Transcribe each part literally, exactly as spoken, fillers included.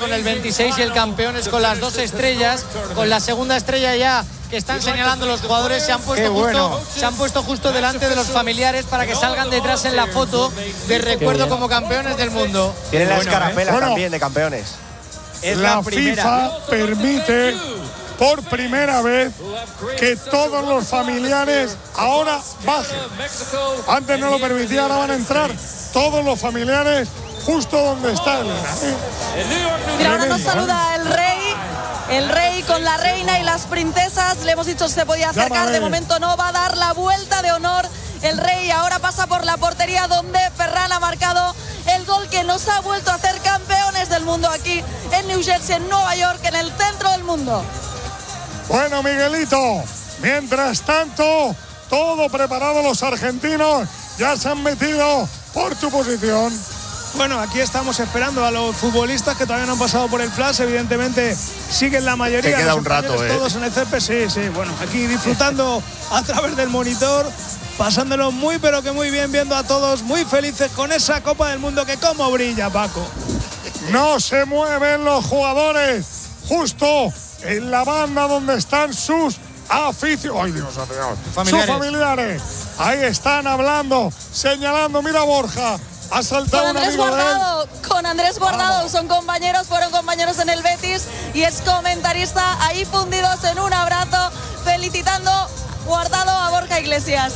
con el veintiséis y el campeones con las dos estrellas, con la segunda estrella ya que están señalando los jugadores, se han puesto bueno. justo, se han puesto justo delante de los familiares para que salgan detrás en la foto de recuerdo como campeones del mundo. Tienen la Bueno, escarapela ¿eh? bueno, también de campeones. Es la, la FIFA permite por primera vez que todos los familiares ahora bajen. Antes no lo permitía, ahora van a entrar todos los familiares justo donde está Elena. Mira, ahora nos saluda el rey. El rey con la reina y las princesas. Le hemos dicho se podía acercar, Llámame. de momento no. Va a dar la vuelta de honor el rey. Ahora pasa por la portería donde Ferran ha marcado el gol que nos ha vuelto a hacer campeones del mundo aquí en New Jersey, en Nueva York, en el centro del mundo. Bueno, Miguelito, mientras tanto, todo preparado, los argentinos ya se han metido por tu posición. Bueno, aquí estamos esperando a los futbolistas que todavía no han pasado por el flash. Evidentemente siguen la mayoría. Te queda los un rato, españoles ¿eh? Todos en el césped, sí, sí. Bueno, aquí disfrutando a través del monitor, pasándolo muy, pero que muy bien, viendo a todos muy felices con esa Copa del Mundo que cómo brilla, Paco. No se mueven los jugadores, justo en la banda donde están sus aficionados. ¡Ay, Dios, Dios! Familiares. Sus familiares. Ahí están hablando, señalando. Mira, Borja. Ha saltado Con un Andrés amigo de él. Guardado, con Andrés Guardado, son compañeros, fueron compañeros en el Betis y es comentarista, ahí fundidos en un abrazo, felicitando Guardado a Borja Iglesias.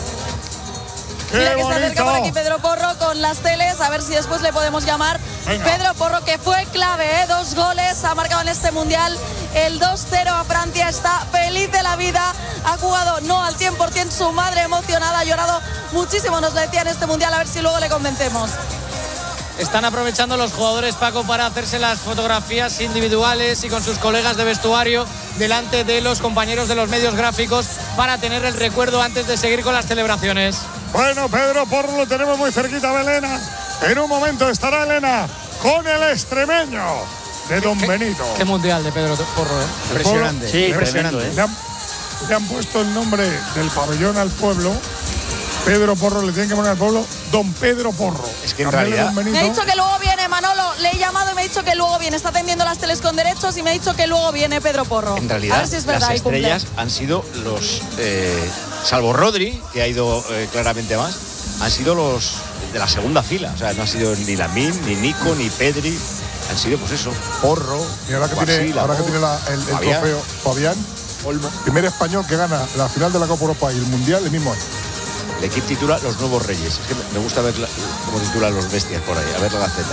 ¡Qué Mira que bonito! se acerca por aquí Pedro Porro con las teles, a ver si después le podemos llamar. Venga. Pedro Porro, que fue clave, ¿eh? Dos goles, ha marcado en este Mundial el dos cero a Francia, está feliz de la vida, ha jugado no al cien por ciento, su madre emocionada, ha llorado muchísimo, nos lo decía en este Mundial, a ver si luego le convencemos. Están aprovechando los jugadores, Paco, para hacerse las fotografías individuales y con sus colegas de vestuario delante de los compañeros de los medios gráficos para tener el recuerdo antes de seguir con las celebraciones. Bueno, Pedro Porro lo tenemos muy cerquita de Elena. En un momento estará Elena con el extremeño de Don Benito. Qué mundial de Pedro Porro, ¿eh? Impresionante. Sí, impresionante. Le han, le han puesto el nombre del pabellón al pueblo. Pedro Porro, le tienen que poner al pueblo Don Pedro Porro. Es que en Cambiarle realidad- Don Benito. Me ha dicho que luego viene Manolo, le he llamado y me ha dicho que luego viene, está atendiendo las teles con derechos y me ha dicho que luego viene Pedro Porro. En realidad, a ver si es verdad, las y cumple. estrellas han sido los, eh, salvo Rodri, que ha ido eh, claramente más, han sido los de la segunda fila. O sea, no ha sido ni Lamine, ni Nico, ni Pedri. Han sido, pues eso, Porro, Y ahora que Guasí, tiene, ahora que Lamou, tiene la- el, el Fabián. trofeo Fabián, Olmo. primer español que gana la final de la Copa Europa y el Mundial el mismo año. El equipo titula Los Nuevos Reyes. Es que me- me gusta ver la- cómo titulan los bestias por ahí, a ver la gaceta.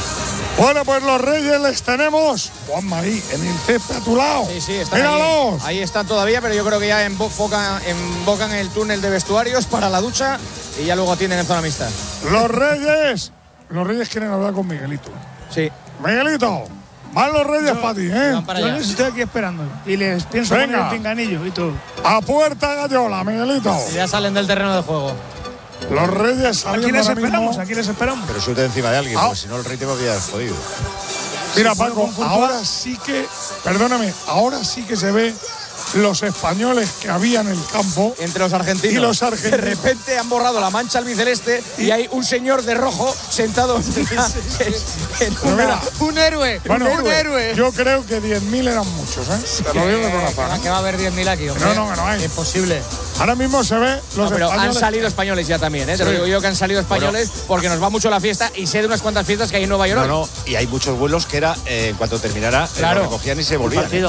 Bueno, pues los Reyes les tenemos. Juanma ahí, en el césped a tu lado. Sí, sí, están ¡Míralos! ahí, ahí están todavía, pero yo creo que ya embocan, embocan el túnel de vestuarios para la ducha y ya luego atienden en zona mixta. Los Reyes. Los Reyes quieren hablar con Miguelito. Sí. Miguelito, van los Reyes para ti, ¿eh? Van para Yo allá. les estoy aquí esperando y les pienso Venga. poner el pinganillo y todo. A puerta Gallola, Miguelito. Ya salen del terreno de juego. Los Reyes Aquí saliendo les ahora esperamos, mismo. aquí les esperamos. Pero suelta encima de alguien, Ah. porque si no el rey te va a quedar jodido. Mira, Sí, fue Paco, con Courtois. ahora sí que, perdóname, ahora sí que se ve los españoles que había en el campo. Entre los argentinos. Y los argentinos. De repente han borrado la mancha albiceleste y hay un señor de rojo sentado en una- en Pero una- mira, Un héroe, bueno, un héroe. yo creo que diez mil eran muchos, ¿eh? Te lo digo de Que corazón. va- que va a haber diez mil aquí, hombre. No, no, que no hay. Imposible. Ahora mismo se ve los No, pero han españoles. salido españoles ya también, ¿eh? Te lo Sí. digo yo que han salido españoles porque nos va mucho la fiesta y sé de unas cuantas fiestas que hay en Nueva York. No, no, y hay muchos vuelos que era, eh, en cuanto terminara, eh, Claro. lo recogían y se volvían. ¿eh?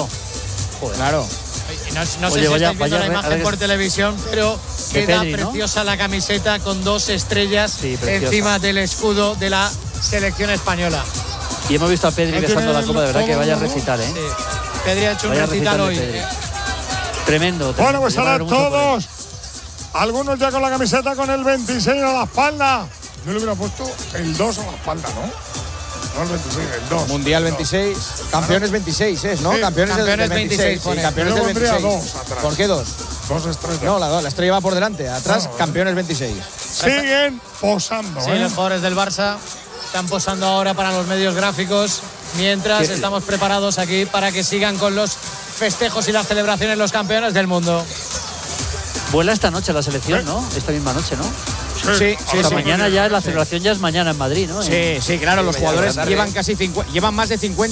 Claro. No, no sé Oye, si vaya- estáis viendo vaya- la imagen a ver- por televisión, pero De queda Pedri, ¿no? preciosa la camiseta con dos estrellas Sí, preciosa. encima del escudo de la selección española. Y hemos visto a Pedri Hay que besando la ver copa, de verdad que cómo, vaya ¿no? recital, ¿eh? Sí. Pedri ha hecho un Vaya recital recital hoy. de Pedri. Tremendo. Bueno, tremendo. pues Le va a ahora dar mucho por él. todos, algunos ya con la camiseta con el veintiséis a la espalda. Yo le hubiera puesto el dos a la espalda, ¿no? No el veintiséis, el dos. Mundial El dos. veintiséis, campeones veintiséis, ¿es? ¿no? Sí, campeones, del- campeones del veintiséis, veintiséis, sí, pone. campeones Yo del pondría veintiséis. dos atrás. ¿Por qué dos? Dos estrellas. No, la, la estrella va por delante, atrás, No, campeones veintiséis. Siguen posando, Sí, ¿eh? los jugadores del Barça están posando ahora para los medios gráficos, mientras Sí. estamos preparados aquí para que sigan con los festejos y las celebraciones los campeones del mundo. Vuela esta noche la selección, ¿no? Esta misma noche, ¿no? Sí, sí, Hasta sí. mañana ya, la celebración ya es mañana en Madrid, ¿no? Sí, sí, claro, los mañana por la jugadores tarde. llevan casi cincuenta, llevan más de cincuenta